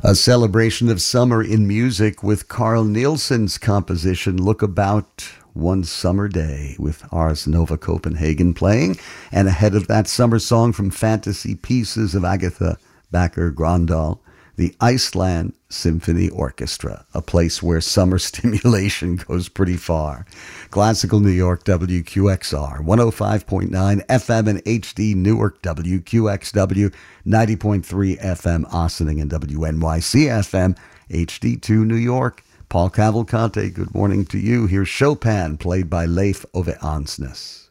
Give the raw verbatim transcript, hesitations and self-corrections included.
A celebration of summer in music with Carl Nielsen's composition Look About One Summer Day, with Ars Nova Copenhagen playing, and ahead of that, summer song from Fantasy Pieces of Agatha Backer Grandal, the Iceland Symphony Orchestra, a place where summer stimulation goes pretty far. Classical New York, W Q X R, one oh five point nine F M and H D Newark, W Q X W, ninety point three F M Ossining, and W N Y C F M, H D two New York. Paul Cavalcante, good morning to you. Here's Chopin, played by Leif Ove Ansnes.